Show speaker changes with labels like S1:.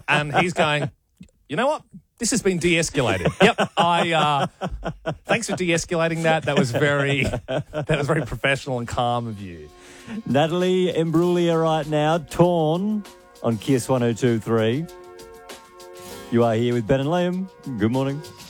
S1: And he's going, you know what? This has been de-escalated. Yep. Thanks for de-escalating that. That was very professional and calm of you.
S2: Natalie Imbruglia right now, Torn on Kiss 102.3. You are here with Ben and Liam. Good morning.